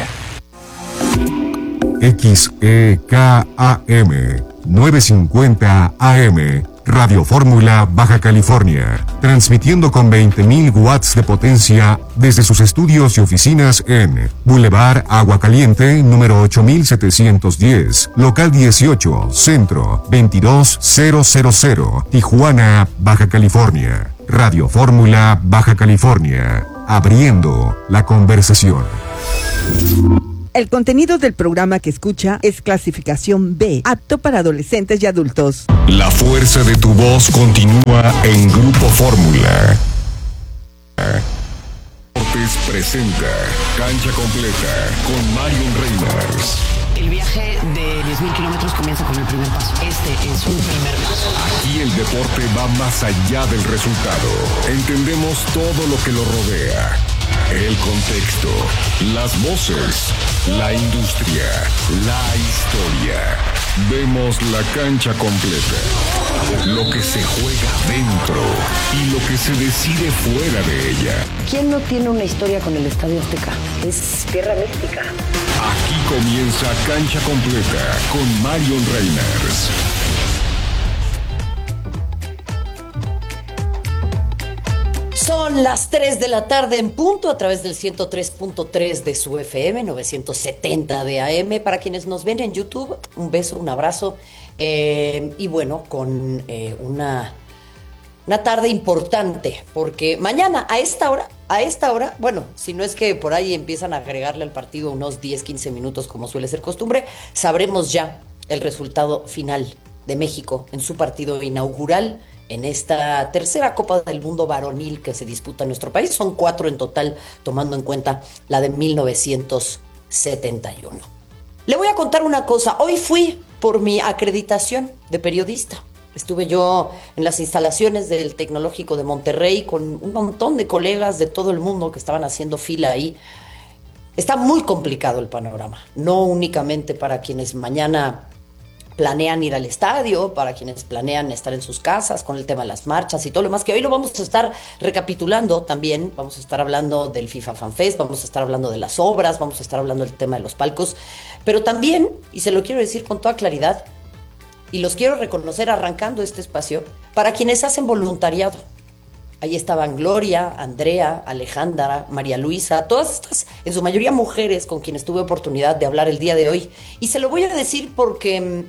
XEKAM 950 AM Radio Fórmula, Baja California, transmitiendo con 20.000 watts de potencia desde sus estudios y oficinas en Boulevard Agua Caliente, número 8710, local 18, centro 22000, Tijuana, Baja California. Radio Fórmula, Baja California, abriendo la conversación. El contenido del programa que escucha es clasificación B, apto para adolescentes y adultos. La fuerza de tu voz continúa en Grupo Fórmula. Deportes presenta Cancha Completa con Marion Reimers. El viaje de 10.000 kilómetros comienza con el primer paso. Este es un primer paso. Aquí el deporte va más allá del resultado. Entendemos todo lo que lo rodea. El contexto, las voces, la industria, la historia. Vemos la cancha completa. Lo que se juega dentro y lo que se decide fuera de ella. ¿Quién no tiene una historia con el Estadio Azteca? Es tierra mística. Aquí comienza Cancha Completa con Marion Reimers. Son las 3 de la tarde en punto a través del 103.3 de su FM, 970 de AM. Para quienes nos ven en YouTube, un beso, un abrazo. Y bueno, con una tarde importante, porque mañana a esta hora, bueno, si no es que por ahí empiezan a agregarle al partido unos 10, 15 minutos como suele ser costumbre, sabremos ya el resultado final de México en su partido inaugural en esta tercera Copa del Mundo varonil que se disputa en nuestro país. Son 4 en total, tomando en cuenta la de 1971. Le voy a contar una cosa. Hoy fui por mi acreditación de periodista. Estuve yo en las instalaciones del Tecnológico de Monterrey con un montón de colegas de todo el mundo que estaban haciendo fila ahí. Está muy complicado el panorama, no únicamente para quienes mañana planean ir al estadio, para quienes planean estar en sus casas con el tema de las marchas y todo lo demás, que hoy lo vamos a estar recapitulando también. Vamos a estar hablando del FIFA Fan Fest, vamos a estar hablando de las obras, vamos a estar hablando del tema de los palcos, pero también, y se lo quiero decir con toda claridad, y los quiero reconocer arrancando este espacio, para quienes hacen voluntariado. Ahí estaban Gloria, Andrea, Alejandra, María Luisa, todas estas, en su mayoría mujeres, con quienes tuve oportunidad de hablar el día de hoy. Y se lo voy a decir porque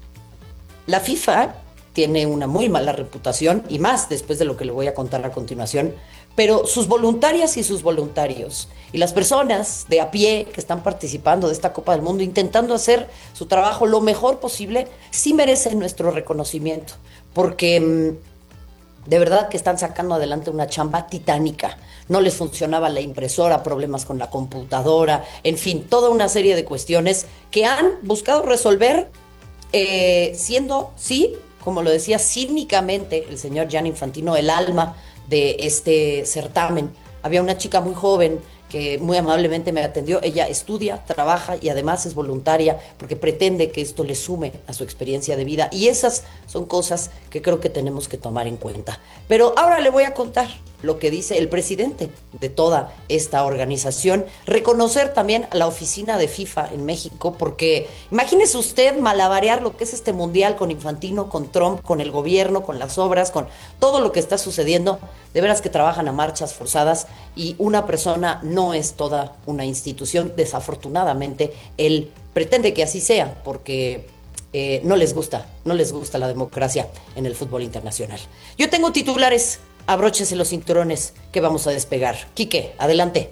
la FIFA tiene una muy mala reputación, y más después de lo que le voy a contar a continuación, pero sus voluntarias y sus voluntarios y las personas de a pie que están participando de esta Copa del Mundo, intentando hacer su trabajo lo mejor posible, sí merecen nuestro reconocimiento, porque de verdad que están sacando adelante una chamba titánica. No les funcionaba la impresora, problemas con la computadora, en fin, toda una serie de cuestiones que han buscado resolver siendo, sí, como lo decía cínicamente el señor Gianni Infantino, el alma de este certamen. Había una chica muy joven que muy amablemente me atendió. Ella estudia, trabaja y además es voluntaria porque pretende que esto le sume a su experiencia de vida, y esas son cosas que creo que tenemos que tomar en cuenta. Pero ahora le voy a contar lo que dice el presidente de toda esta organización. Reconocer también a la oficina de FIFA en México, porque imagínese usted malabarear lo que es este mundial con Infantino, con Trump, con el gobierno, con las obras, con todo lo que está sucediendo. De veras que trabajan a marchas forzadas, y una persona no es toda una institución. Desafortunadamente, él pretende que así sea, porque no les gusta la democracia en el fútbol internacional. Yo tengo titulares. Abróchese los cinturones que vamos a despegar. Quique, adelante.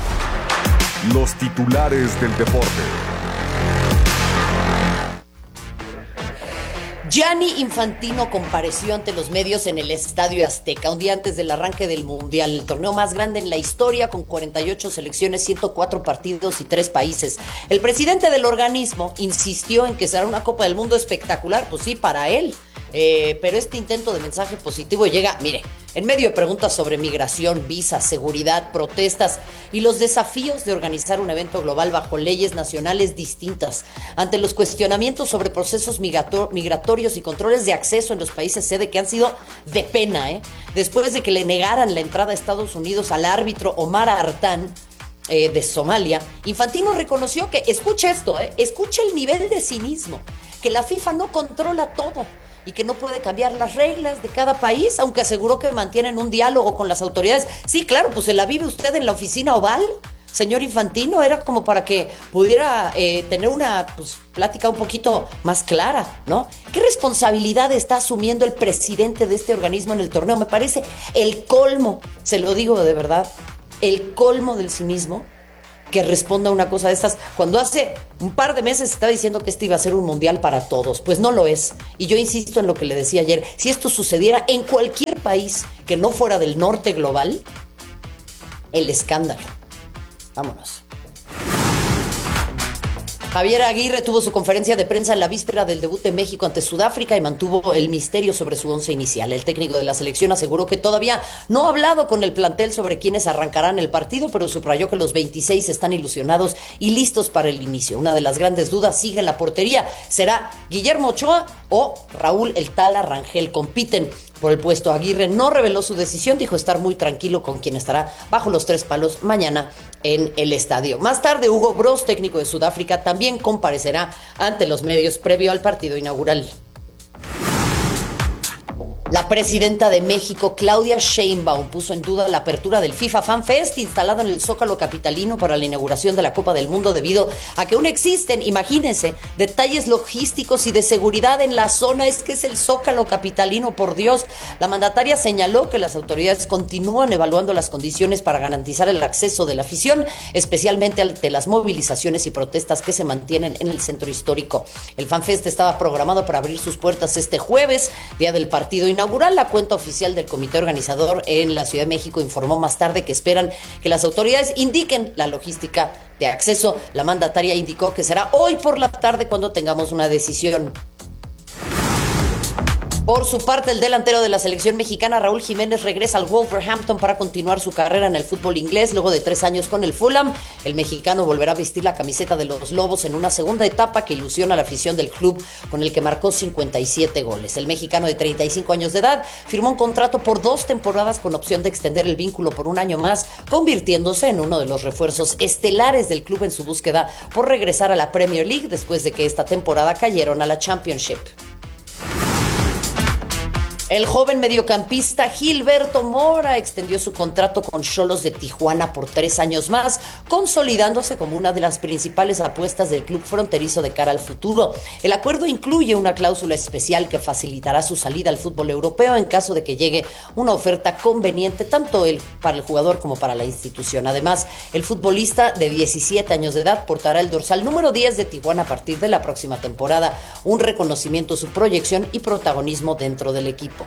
Los titulares del deporte. Gianni Infantino compareció ante los medios en el Estadio Azteca un día antes del arranque del Mundial, el torneo más grande en la historia, con 48 selecciones, 104 partidos y 3 países. El presidente del organismo insistió en que será una Copa del Mundo espectacular, pues sí, para él. Pero este intento de mensaje positivo llega, mire, en medio de preguntas sobre migración, visas, seguridad, protestas y los desafíos de organizar un evento global bajo leyes nacionales distintas, ante los cuestionamientos sobre procesos migratorios y controles de acceso en los países sede que han sido de pena, después de que le negaran la entrada a Estados Unidos al árbitro Omar Artan de Somalia. Infantino reconoció que, escuche esto, escuche el nivel de cinismo, que la FIFA no controla todo, y que no puede cambiar las reglas de cada país, aunque aseguró que mantienen un diálogo con las autoridades. Sí, claro, pues se la vive usted en la oficina oval, señor Infantino, era como para que pudiera tener una plática un poquito más clara, ¿no? ¿Qué responsabilidad está asumiendo el presidente de este organismo en el torneo? Me parece el colmo, se lo digo de verdad, el colmo del cinismo, que responda a una cosa de estas, cuando hace un par de meses estaba diciendo que este iba a ser un mundial para todos. Pues no lo es. Y yo insisto en lo que le decía ayer, si esto sucediera en cualquier país que no fuera del norte global, el escándalo. Vámonos. Javier Aguirre tuvo su conferencia de prensa en la víspera del debut de México ante Sudáfrica y mantuvo el misterio sobre su once inicial. El técnico de la selección aseguró que todavía no ha hablado con el plantel sobre quiénes arrancarán el partido, pero subrayó que los 26 están ilusionados y listos para el inicio. Una de las grandes dudas sigue en la portería. ¿Será Guillermo Ochoa o Raúl El Tala Rangel? Compiten por el puesto. Aguirre no reveló su decisión, dijo estar muy tranquilo con quien estará bajo los 3 palos mañana en el estadio. Más tarde, Hugo Broos, técnico de Sudáfrica, también comparecerá ante los medios previo al partido inaugural. La presidenta de México, Claudia Sheinbaum, puso en duda la apertura del FIFA Fan Fest instalado en el Zócalo capitalino para la inauguración de la Copa del Mundo debido a que aún existen, imagínense, detalles logísticos y de seguridad en la zona. Es que es el Zócalo capitalino, por Dios. La mandataria señaló que las autoridades continúan evaluando las condiciones para garantizar el acceso de la afición, especialmente ante las movilizaciones y protestas que se mantienen en el centro histórico. El Fan Fest estaba programado para abrir sus puertas este jueves, día del partido inaugural. La cuenta oficial del comité organizador en la Ciudad de México informó más tarde que esperan que las autoridades indiquen la logística de acceso. La mandataria indicó que será hoy por la tarde cuando tengamos una decisión. Por su parte, el delantero de la selección mexicana, Raúl Jiménez, regresa al Wolverhampton para continuar su carrera en el fútbol inglés. Luego de 3 años con el Fulham, el mexicano volverá a vestir la camiseta de los Lobos en una segunda etapa que ilusiona a la afición del club, con el que marcó 57 goles. El mexicano de 35 años de edad firmó un contrato por 2 temporadas con opción de extender el vínculo por 1 año más, convirtiéndose en uno de los refuerzos estelares del club en su búsqueda por regresar a la Premier League después de que esta temporada cayeron a la Championship. El joven mediocampista Gilberto Mora extendió su contrato con Xolos de Tijuana por 3 años más, consolidándose como una de las principales apuestas del club fronterizo de cara al futuro. El acuerdo incluye una cláusula especial que facilitará su salida al fútbol europeo en caso de que llegue una oferta conveniente tanto para el jugador como para la institución. Además, el futbolista de 17 años de edad portará el dorsal número 10 de Tijuana a partir de la próxima temporada, un reconocimiento a su proyección y protagonismo dentro del equipo.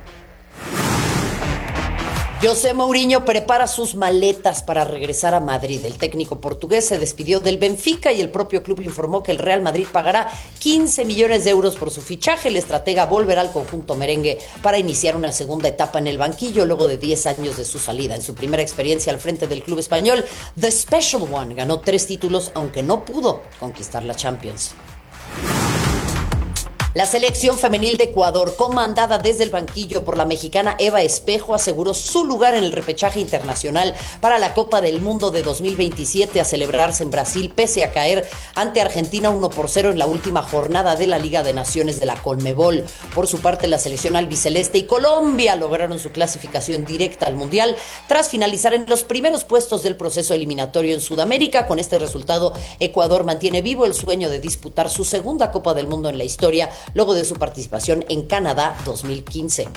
José Mourinho prepara sus maletas para regresar a Madrid. El técnico portugués se despidió del Benfica y el propio club informó que el Real Madrid pagará 15 millones de euros por su fichaje. El estratega volverá al conjunto merengue para iniciar una segunda etapa en el banquillo luego de 10 años de su salida. En su primera experiencia al frente del club español, The Special One ganó 3 títulos, aunque no pudo conquistar la Champions. La selección femenil de Ecuador, comandada desde el banquillo por la mexicana Eva Espejo, aseguró su lugar en el repechaje internacional para la Copa del Mundo de 2027 a celebrarse en Brasil, pese a caer ante Argentina 1-0 en la última jornada de la Liga de Naciones de la Conmebol. Por su parte, la selección albiceleste y Colombia lograron su clasificación directa al Mundial tras finalizar en los primeros puestos del proceso eliminatorio en Sudamérica. Con este resultado, Ecuador mantiene vivo el sueño de disputar su segunda Copa del Mundo en la historia, luego de su participación en Canadá 2015.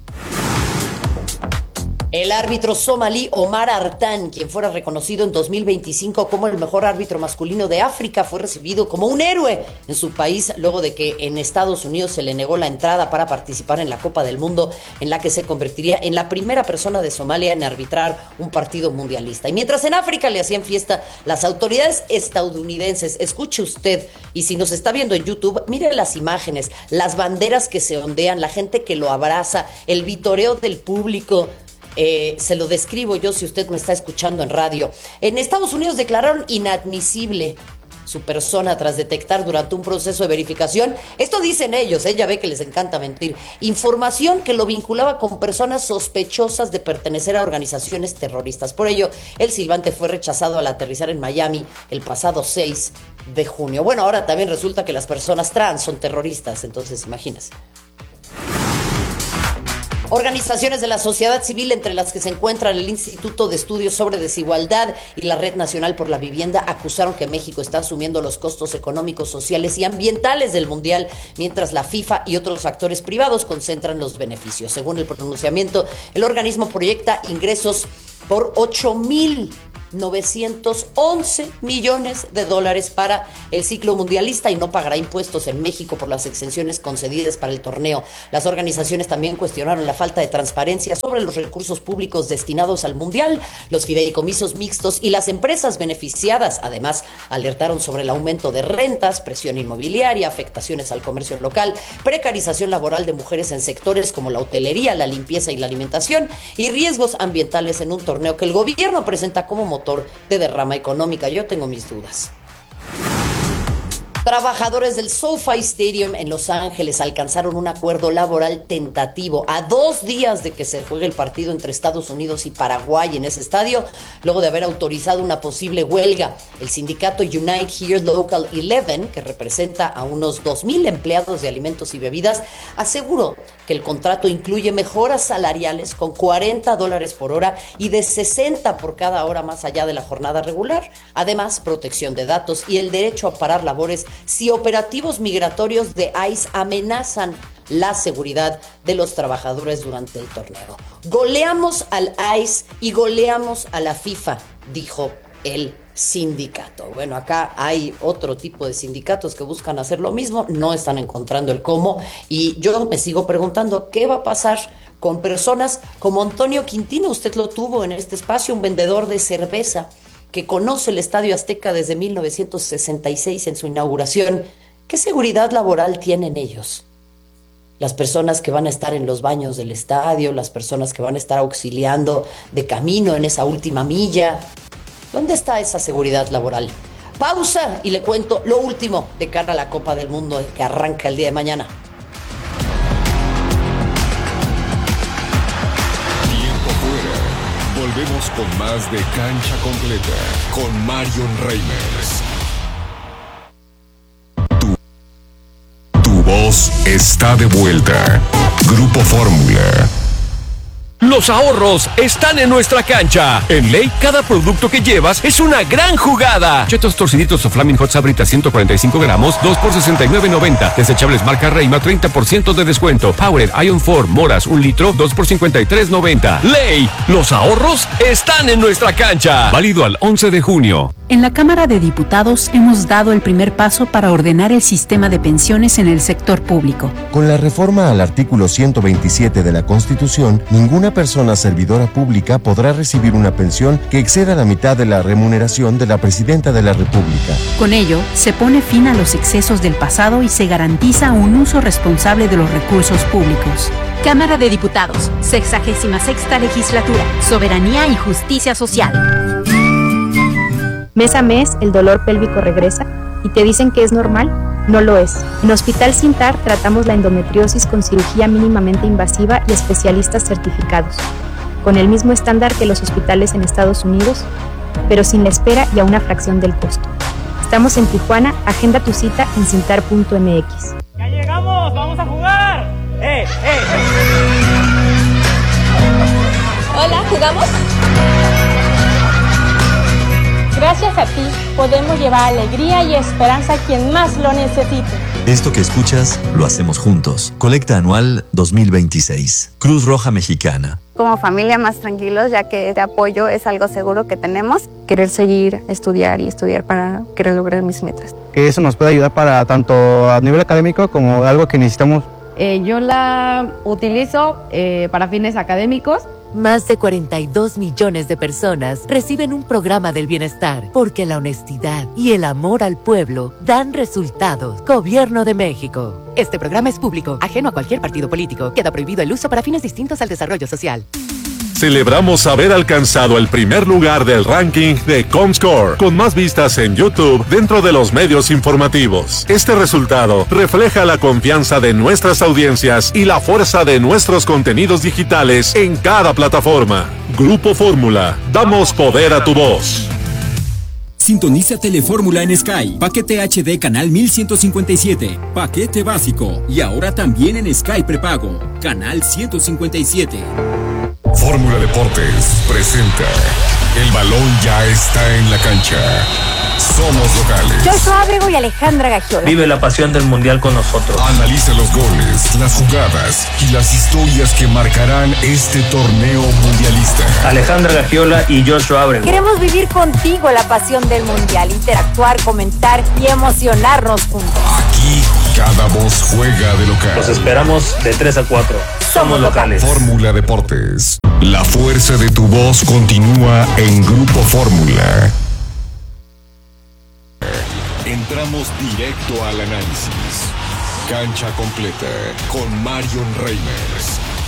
El árbitro somalí Omar Artan, quien fuera reconocido en 2025 como el mejor árbitro masculino de África, fue recibido como un héroe en su país luego de que en Estados Unidos se le negó la entrada para participar en la Copa del Mundo, en la que se convertiría en la primera persona de Somalia en arbitrar un partido mundialista. Y mientras en África le hacían fiesta las autoridades estadounidenses, escuche usted, y si nos está viendo en YouTube, mire las imágenes, las banderas que se ondean, la gente que lo abraza, el vitoreo del público. Se lo describo yo si usted me está escuchando en radio. En Estados Unidos declararon inadmisible su persona tras detectar durante un proceso de verificación, esto dicen ellos, ya ve que les encanta mentir, información que lo vinculaba con personas sospechosas de pertenecer a organizaciones terroristas. Por ello, el silbante fue rechazado al aterrizar en Miami el pasado 6 de junio. Bueno, ahora también resulta que las personas trans son terroristas, entonces imagínense. Organizaciones de la sociedad civil, entre las que se encuentran el Instituto de Estudios sobre Desigualdad y la Red Nacional por la Vivienda, acusaron que México está asumiendo los costos económicos, sociales y ambientales del Mundial, mientras la FIFA y otros actores privados concentran los beneficios. Según el pronunciamiento, el organismo proyecta ingresos por 8.911 millones de dólares para el ciclo mundialista y no pagará impuestos en México por las exenciones concedidas para el torneo. Las organizaciones también cuestionaron la falta de transparencia sobre los recursos públicos destinados al mundial, los fideicomisos mixtos y las empresas beneficiadas. Además, alertaron sobre el aumento de rentas, presión inmobiliaria, afectaciones al comercio local, precarización laboral de mujeres en sectores como la hotelería, la limpieza y la alimentación y riesgos ambientales en un torneo que el gobierno presenta como motor de derrama económica. Yo tengo mis dudas. Trabajadores del SoFi Stadium en Los Ángeles alcanzaron un acuerdo laboral tentativo a 2 días de que se juegue el partido entre Estados Unidos y Paraguay en ese estadio, luego de haber autorizado una posible huelga. El sindicato Unite Here Local 11, que representa a unos 2,000 empleados de alimentos y bebidas, aseguró que el contrato incluye mejoras salariales con $40 por hora y de 60 por cada hora más allá de la jornada regular. Además, protección de datos y el derecho a parar labores si operativos migratorios de ICE amenazan la seguridad de los trabajadores durante el torneo. Goleamos al ICE y goleamos a la FIFA, dijo el sindicato. Bueno, acá hay otro tipo de sindicatos que buscan hacer lo mismo, no están encontrando el cómo, y yo me sigo preguntando qué va a pasar con personas como Antonio Quintino. Usted lo tuvo en este espacio, un vendedor de cerveza que conoce el Estadio Azteca desde 1966 en su inauguración. ¿Qué seguridad laboral tienen ellos? Las personas que van a estar en los baños del estadio, las personas que van a estar auxiliando de camino en esa última milla. ¿Dónde está esa seguridad laboral? Pausa y le cuento lo último de cara a la Copa del Mundo que arranca el día de mañana. Volvemos con más de Cancha Completa con Marion Reimers. Tu voz está de vuelta. Grupo Fórmula. Los ahorros están en nuestra cancha. En Ley, cada producto que llevas es una gran jugada. Chetos torciditos o Flaming Hot Sabrita 145 gramos, 2 por $69.90. Desechables marca Reima, 30% de descuento. Power Ion 4 Moras, 1 litro, 2 por $53.90. Ley, los ahorros están en nuestra cancha. Válido al 11 de junio. En la Cámara de Diputados hemos dado el primer paso para ordenar el sistema de pensiones en el sector público. Con la reforma al artículo 127 de la Constitución, ninguna persona servidora pública podrá recibir una pensión que exceda la mitad de la remuneración de la Presidenta de la República. Con ello, se pone fin a los excesos del pasado y se garantiza un uso responsable de los recursos públicos. Cámara de Diputados, 66ª Legislatura, Soberanía y Justicia Social. Mes a mes, el dolor pélvico regresa y te dicen que es normal. No lo es. En Hospital Sintar tratamos la endometriosis con cirugía mínimamente invasiva y especialistas certificados, con el mismo estándar que los hospitales en Estados Unidos, pero sin la espera y a una fracción del costo. Estamos en Tijuana, agenda tu cita en cintar.mx. ¡Ya llegamos! ¡Vamos a jugar! Hola, ¿jugamos? Gracias a ti, podemos llevar alegría y esperanza a quien más lo necesite. Esto que escuchas, lo hacemos juntos. Colecta anual 2026. Cruz Roja Mexicana. Como familia más tranquilos, ya que este apoyo es algo seguro que tenemos. Querer seguir, estudiar y estudiar para querer lograr mis metas. Que eso nos puede ayudar para tanto a nivel académico como algo que necesitamos. Yo la utilizo para fines académicos. Más de 42 millones de personas reciben un programa del bienestar porque la honestidad y el amor al pueblo dan resultados. Gobierno de México. Este programa es público, ajeno a cualquier partido político. Queda prohibido el uso para fines distintos al desarrollo social. Celebramos haber alcanzado el primer lugar del ranking de Comscore, con más vistas en YouTube dentro de los medios informativos. Este resultado refleja la confianza de nuestras audiencias y la fuerza de nuestros contenidos digitales en cada plataforma. Grupo Fórmula, damos poder a tu voz. Sintoniza Telefórmula en Sky. Paquete HD canal 1157. Paquete básico. Y ahora también en Sky prepago. Canal 157. Fórmula Deportes presenta El balón ya está en la cancha. Somos locales. Joshua Ábrego y Alejandra Gagiola. Vive la pasión del mundial con nosotros. Analiza los goles, las jugadas y las historias que marcarán este torneo mundialista. Alejandra Gagiola y Joshua Ábrego. Queremos vivir contigo la pasión del mundial, interactuar, comentar y emocionarnos juntos. Aquí cada voz juega de local. Los esperamos de 3 a 4. Somos locales. Fórmula Deportes. La fuerza de tu voz continúa en Grupo Fórmula. Entramos directo al análisis. Cancha completa con Marion Reimers.